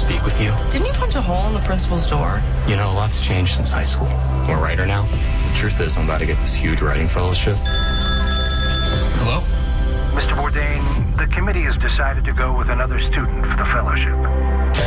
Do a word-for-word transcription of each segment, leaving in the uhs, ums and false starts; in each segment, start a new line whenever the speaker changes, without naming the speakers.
speak with you.
Didn't you punch a hole in the principal's door?
You know, a lot's changed since high school. I'm a writer now. The truth is, I'm about to get this huge writing fellowship. Hello?
Mister Bourdain, the committee has decided to go with another student for the fellowship.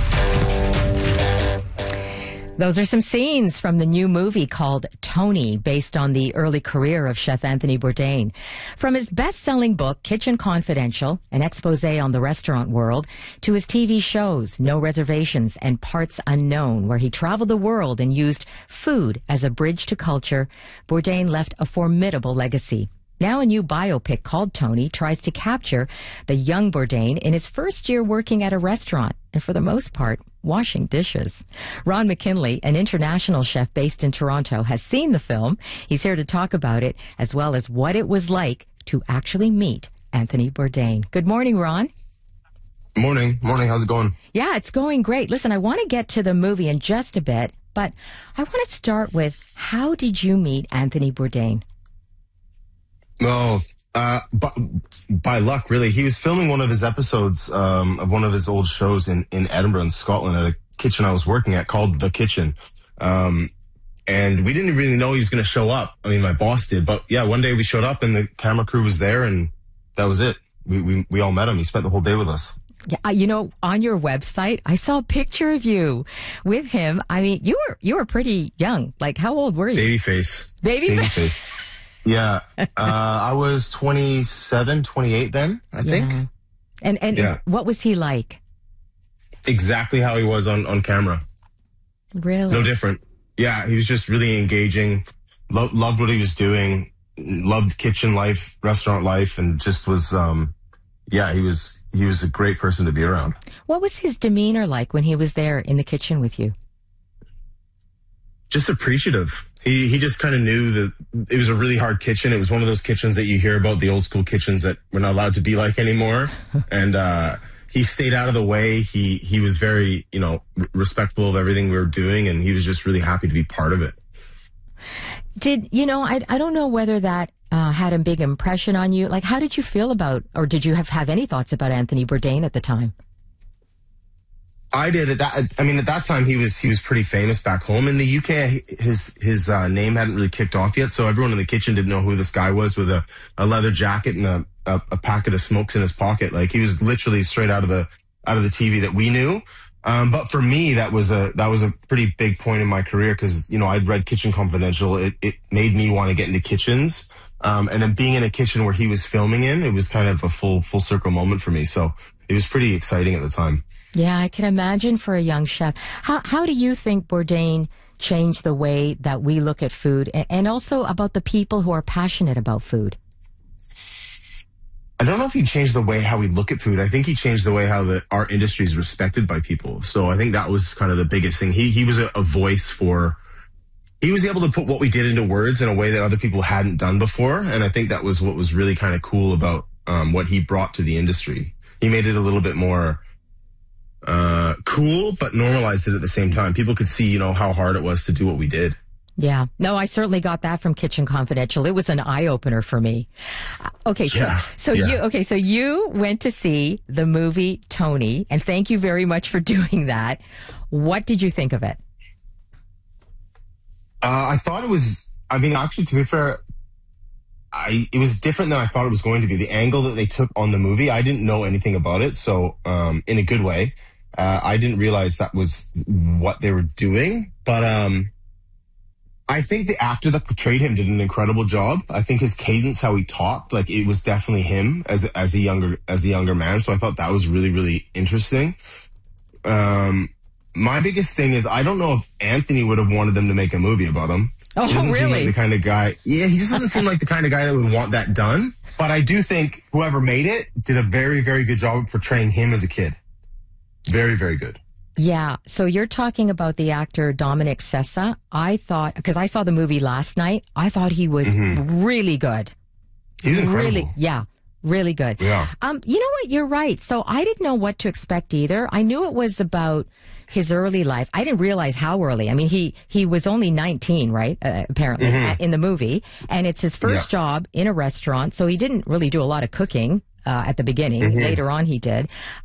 Those are some scenes from the new movie called Tony, based on the early career of Chef Anthony Bourdain. From his best-selling book, Kitchen Confidential, an expose on the restaurant world, to his T V shows, No Reservations and Parts Unknown, where he traveled the world and used food as a bridge to culture, Bourdain left a formidable legacy. Now a new biopic called Tony tries to capture the young Bourdain in his first year working at a restaurant, and for the most part, washing dishes. Ron McKinley, an international chef based in Toronto, has seen the film. He's here to talk about it, as well as what it was like to actually meet Anthony Bourdain. Good morning, Ron.
Morning. Morning. How's it going?
Yeah, it's going great. Listen, I want to get to the movie in just a bit, but I want to start with, how did you meet Anthony Bourdain?
Oh, uh, by, by luck, really. He was filming one of his episodes um, of one of his old shows in, in Edinburgh, in Scotland, at a kitchen I was working at called The Kitchen. Um, and we didn't really know he was going to show up. I mean, my boss did. But yeah, one day we showed up and the camera crew was there, and that was it. We, we, we all met him. He spent the whole day with us.
Yeah, you know, on your website, I saw a picture of you with him. I mean, you were you were pretty young. Like, how old were you?
Baby face.
Baby,
Baby face. Yeah. Uh, I was twenty-seven, twenty-eight then, I think.
Yeah. And and
yeah.
What was he like?
Exactly how he was on, on camera.
Really?
No different. Yeah, he was just really engaging, lo- loved what he was doing, loved kitchen life, restaurant life, and just was, um, yeah, he was, he was a great person to be around.
What was his demeanor like when he was there in the kitchen with you?
Just appreciative. He he just kind of knew that it was a really hard kitchen. It was one of those kitchens that you hear about, the old school kitchens that we're not allowed to be like anymore. And uh, he stayed out of the way. He he was very, you know, r- respectful of everything we were doing, and he was just really happy to be part of it.
Did, you know, I, I don't know whether that uh, had a big impression on you. Like, how did you feel about, or did you have, have any thoughts about Anthony Bourdain at the time?
I did at that. I mean, at that time, he was he was pretty famous back home in the U K. His his uh, name hadn't really kicked off yet, so everyone in the kitchen didn't know who this guy was with a, a leather jacket and a, a, a packet of smokes in his pocket. Like, he was literally straight out of the out of the T V that we knew. Um, but for me, that was a that was a pretty big point in my career, because, you know, I'd read Kitchen Confidential. It it made me want to get into kitchens, um, and then being in a kitchen where he was filming in, it was kind of a full full circle moment for me. So it was pretty exciting at the time.
Yeah, I can imagine for a young chef. How how do you think Bourdain changed the way that we look at food, and, and also about the people who are passionate about food?
I don't know if he changed the way how we look at food. I think he changed the way how the our industry is respected by people. So I think that was kind of the biggest thing. He he was a, a voice for. He was able to put what we did into words in a way that other people hadn't done before, and I think that was what was really kind of cool about um, what he brought to the industry. He made it a little bit more uh, cool, but normalized it at the same time. People could see, you know, how hard it was to do what we did.
Yeah. No, I certainly got that from Kitchen Confidential. It was an eye opener for me. Uh, okay. So,
yeah,
so
yeah.
you, okay. So you went to see the movie Tony, and thank you very much for doing that. What did you think of it?
Uh, I thought it was, I mean, actually, to be fair, I, it was different than I thought it was going to be. The angle that they took on the movie, I didn't know anything about it. So, um, in a good way, uh, I didn't realize that was what they were doing. But, um, I think the actor that portrayed him did an incredible job. I think his cadence, how he talked, like, it was definitely him as, as a younger, as a younger man. So I thought that was really, really interesting. Um, my biggest thing is, I don't know if Anthony would have wanted them to make a movie about him.
Oh,
he doesn't
really?
seem like the kind of guy. Yeah, he just doesn't seem like the kind of guy that would want that done. But I do think whoever made it did a very, very good job of portraying him as a kid. Very, very good.
Yeah. So you're talking about the actor Dominic Sessa. I thought, because I saw the movie last night, I thought he was mm-hmm. really good.
He was incredible.
Really, yeah. Really good.
Yeah.
Um, you know what? You're right. So I didn't know what to expect either. I knew it was about his early life. I didn't realize how early. I mean, he, he was only nineteen, right? Uh, apparently mm-hmm. in the movie. And it's his first yeah. job in a restaurant. So he didn't really do a lot of cooking, uh, at the beginning. Mm-hmm. Later on he did.